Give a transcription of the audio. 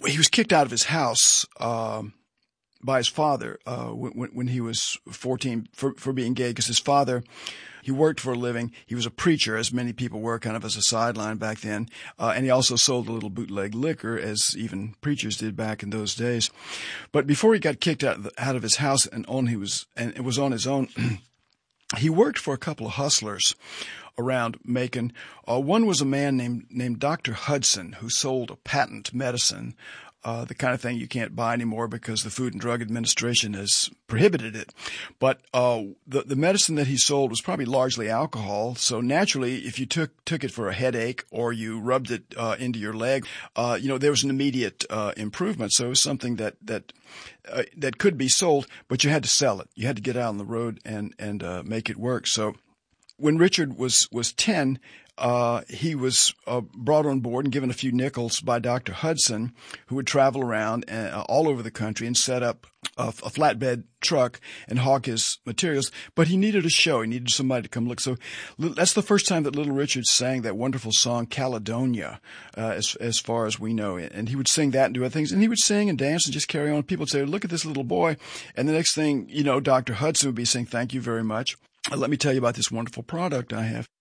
he was kicked out of his house by his father when he was 14 for being gay, because his father, he worked for a living. He was a preacher, as many people were, kind of as a sideline back then. And he also sold a little bootleg liquor, as even preachers did back in those days. But before he got kicked out of his house and it was on his own, he worked for a couple of hustlers around Macon. One was a man named Dr. Hudson, who sold a patent medicine, the kind of thing you can't buy anymore because the Food and Drug Administration has prohibited it. But the medicine that he sold was probably largely alcohol. So naturally, if you took it for a headache or you rubbed it into your leg, there was an immediate improvement. So it was something that could be sold, but you had to sell it. You had to get out on the road and make it work. So when Richard was 10, he was brought on board and given a few nickels by Dr. Hudson, who would travel around all over the country and set up a flatbed truck and hawk his materials. But he needed a show. He needed somebody to come look. So that's the first time that Little Richard sang that wonderful song, Caledonia, as far as we know. And he would sing that and do other things. And he would sing and dance and just carry on. People would say, look at this little boy. And the next thing, Dr. Hudson would be saying, thank you very much. Let me tell you about this wonderful product I have.